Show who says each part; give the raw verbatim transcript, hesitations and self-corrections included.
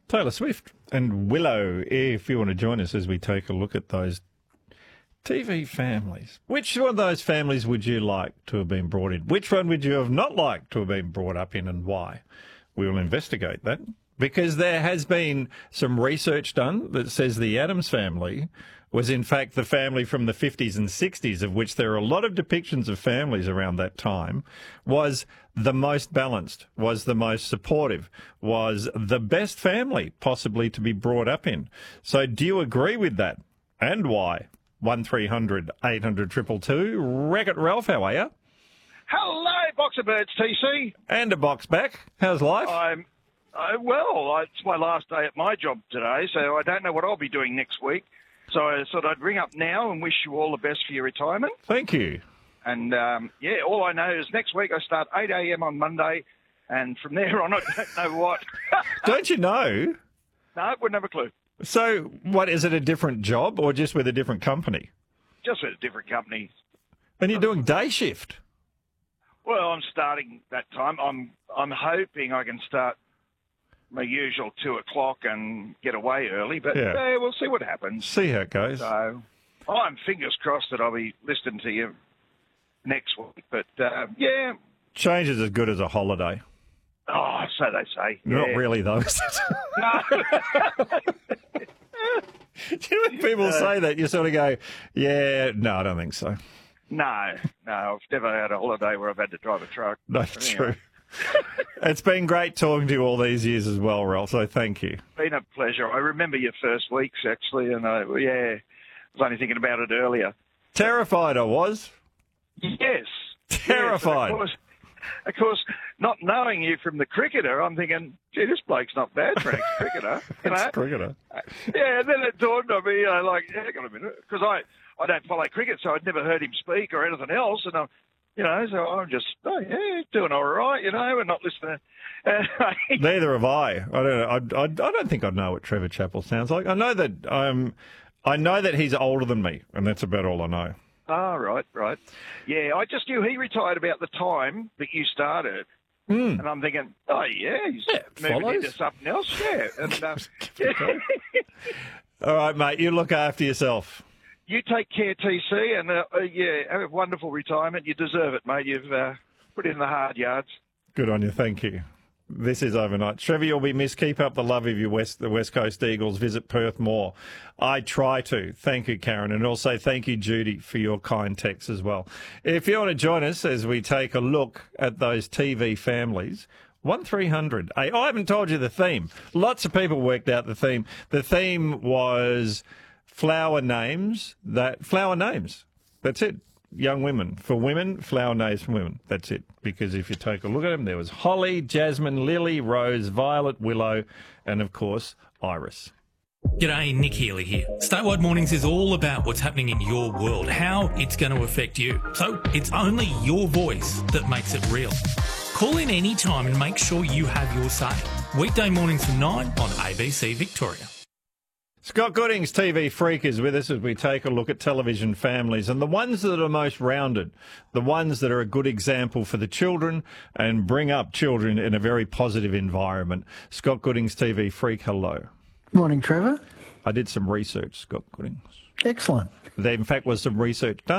Speaker 1: Taylor Swift and Willow, if you want to join us as we take a look at those T V families. Which one of those families would you like to have been brought in? Which one would you have not liked to have been brought up in, and why? We will investigate that, because there has been some research done that says the Addams family was in fact the family from the fifties and sixties, of which there are a lot of depictions of families around that time, was the most balanced, was the most supportive, was the best family possibly to be brought up in. So do you agree with that? And why? one three hundred eight hundred two two two. Wreck-It Ralph, how are you?
Speaker 2: Hello, Box of Birds, T C.
Speaker 1: And a box back. How's life?
Speaker 2: I'm uh, well. It's my last day at my job today, so I don't know what I'll be doing next week. So I thought I'd ring up now and wish you all the best for your retirement.
Speaker 1: Thank you.
Speaker 2: And, um, yeah, all I know is next week I start eight a.m. on Monday, and from there on I don't know what.
Speaker 1: Don't you know?
Speaker 2: No, wouldn't have a clue.
Speaker 1: So, what, is it a different job or just with a different company?
Speaker 2: Just with a different company.
Speaker 1: And you're doing day shift?
Speaker 2: Well, I'm starting that time. I'm I'm hoping I can start my usual two o'clock and get away early, but
Speaker 1: Yeah.
Speaker 2: uh, we'll see what happens.
Speaker 1: See how it goes.
Speaker 2: So, I'm fingers crossed that I'll be listening to you next week. But, uh, yeah.
Speaker 1: Change is as good as a holiday.
Speaker 2: Oh, so they say.
Speaker 1: Not
Speaker 2: Yeah.
Speaker 1: really, though.
Speaker 2: No.
Speaker 1: Do you know when people say that, you sort of go, yeah, no, I don't think so.
Speaker 2: no, no. I've never had a holiday where I've had to drive a truck.
Speaker 1: That's
Speaker 2: But anyway,
Speaker 1: true. It's been great talking to you all these years as well, Ralph, so thank you.
Speaker 2: Been a pleasure. I remember your first weeks, actually, and I, yeah, I was only thinking about it earlier.
Speaker 1: Terrified I was.
Speaker 2: Yes.
Speaker 1: Terrified.
Speaker 2: Yes, of course, of course, not knowing you from the cricketer, I'm thinking, gee, this bloke's not bad for an ex-cricketer. You know?
Speaker 1: Cricketer.
Speaker 2: Yeah, and then it dawned on me, you know, like, yeah, hang on a minute, because I, I don't follow cricket, so I'd never heard him speak or anything else, and I'm, you know, so I'm just, oh, yeah, doing all right, you know, and not listening.
Speaker 1: Neither have I. I don't know. I, I, I don't think I know what Trevor Chappell sounds like. I know that um, I know that he's older than me, and that's about all I know.
Speaker 2: Oh, right, right. Yeah, I just knew he retired about the time that you started.
Speaker 1: Mm.
Speaker 2: And I'm thinking, oh, yeah, he's
Speaker 1: Yeah,
Speaker 2: moving
Speaker 1: follows.
Speaker 2: into something else, yeah. And, uh,
Speaker 1: All right, mate, you look after yourself.
Speaker 2: you take care, T C, and, uh, uh, yeah, have a wonderful retirement. You deserve it, mate. You've uh, put in the hard yards.
Speaker 1: Good on you, thank you. This is Overnight. Trevor, you'll be missed. Keep up the love of your West, the West Coast Eagles. Visit Perth more. I try to. Thank you, Karen. And also thank you, Judy, for your kind texts as well. If you want to join us as we take a look at those T V families, one three hundred. I, I haven't told you the theme. Lots of people worked out the theme. The theme was flower names. That Flower names. That's it. Young women. For women, flower names for women. That's it. Because if you take a look at them, there was Holly, Jasmine, Lily, Rose, Violet, Willow, and of course, Iris.
Speaker 3: G'day, Nick Healy here. Statewide Mornings is all about what's happening in your world, how it's going to affect you. So it's only your voice that makes it real. Call in any time and make sure you have your say. Weekday mornings from nine on A B C Victoria.
Speaker 1: Scott Goodings, T V Freak, is with us as we take a look at television families and the ones that are most rounded, the ones that are a good example for the children and bring up children in a very positive environment. Scott Goodings, T V Freak, hello.
Speaker 4: Morning, Trevor.
Speaker 1: I did some research, Scott Goodings.
Speaker 4: Excellent.
Speaker 1: There, in fact, was some research done.